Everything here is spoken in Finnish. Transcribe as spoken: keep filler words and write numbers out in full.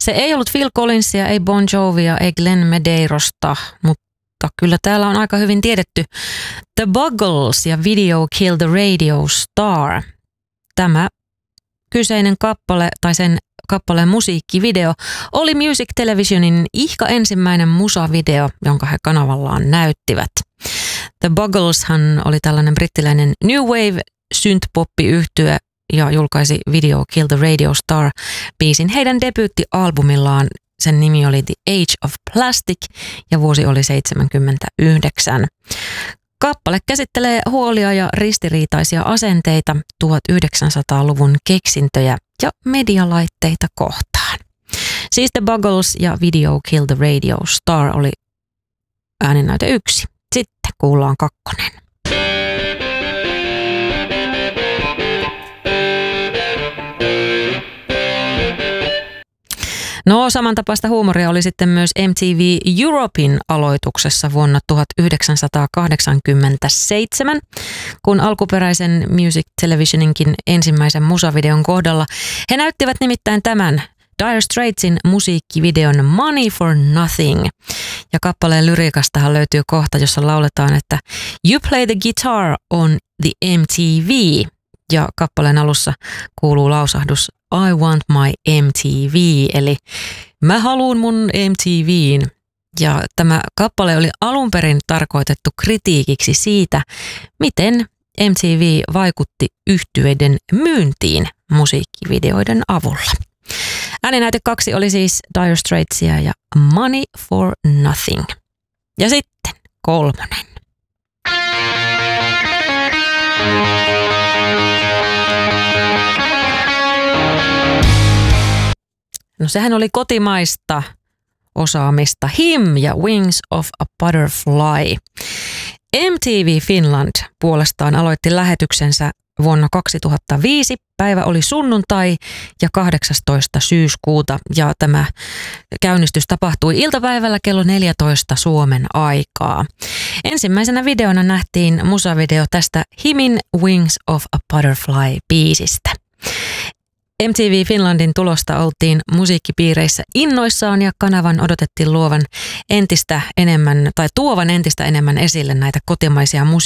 Se ei ollut Phil Collinsia, ei Bon Jovia, ei Glenn Medeirosta, mutta kyllä täällä on aika hyvin tiedetty The Buggles ja Video Kill the Radio Star. Tämä kyseinen kappale tai sen kappaleen musiikkivideo oli Music Televisionin ihka ensimmäinen musavideo, jonka he kanavallaan näyttivät. The Buggleshan oli tällainen brittiläinen New Wave synth-poppi-yhtye ja julkaisi Video Kill the Radio Star -biisin heidän debyyttialbumillaan. Sen nimi oli The Age of Plastic ja vuosi oli seitsemänkymmentäyhdeksän. Kappale käsittelee huolia ja ristiriitaisia asenteita tuhatyhdeksänsataaluvun keksintöjä ja medialaitteita kohtaan. Siis The Buggles ja Video Kill the Radio Star oli ääninäyte yksi. Sitten kuullaan kakkonen. No, samantapaista huumoria oli sitten myös M T V Europein aloituksessa vuonna tuhatyhdeksänsataakahdeksankymmentäseitsemän, kun alkuperäisen Music Televisioninkin ensimmäisen musavideon kohdalla he näyttivät nimittäin tämän Dire Straitsin musiikkivideon Money for Nothing. Ja kappaleen lyriikastahan löytyy kohta, jossa lauletaan, että You play the guitar on the M T V. Ja kappaleen alussa kuuluu lausahdus I want my M T V, eli mä haluun mun M T V:n. Ja tämä kappale oli alun perin tarkoitettu kritiikiksi siitä, miten M T V vaikutti yhtyeiden myyntiin musiikkivideoiden avulla. Ääninäyte kaksi oli siis Dire Straitsia ja Money for Nothing. Ja sitten kolmonen. No sehän oli kotimaista osaamista. Him ja Wings of a Butterfly. M T V Finland puolestaan aloitti lähetyksensä vuonna kaksituhattaviisi. Päivä oli sunnuntai ja kahdeksastoista syyskuuta ja tämä käynnistys tapahtui iltapäivällä kello neljätoista Suomen aikaa. Ensimmäisenä videona nähtiin musavideo tästä Himin Wings of a Butterfly -biisistä. M T V Finlandin tulosta oltiin musiikkipiireissä innoissaan ja kanavan odotettiin luovan entistä enemmän tai tuovan entistä enemmän esille näitä kotimaisia musiikkia.